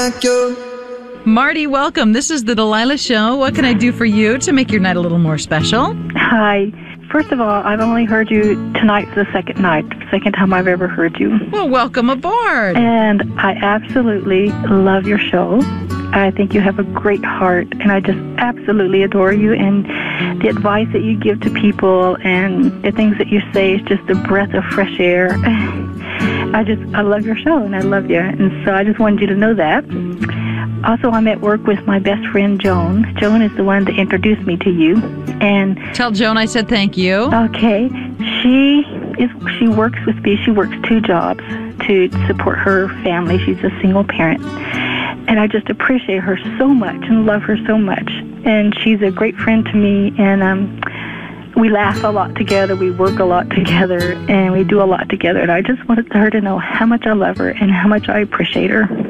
like you. Marty, welcome. This is the Delilah Show. What can I do for you to make your night a little more special? Hi. First of all, I've only heard you tonight for the second time I've ever heard you. Well, welcome aboard. And I absolutely love your show. I think you have a great heart, and I just absolutely adore you. And the advice that you give to people and the things that you say is just a breath of fresh air. I love your show, and I love you. And so I just wanted you to know that. Also, I'm at work with my best friend, Joan. Joan is the one that introduced me to you. And tell Joan I said thank you. Okay. She works with me. She works 2 jobs to support her family. She's a single parent. And I just appreciate her so much and love her so much. And she's a great friend to me. And we laugh a lot together. We work a lot together. And we do a lot together. And I just wanted her to know how much I love her and how much I appreciate her.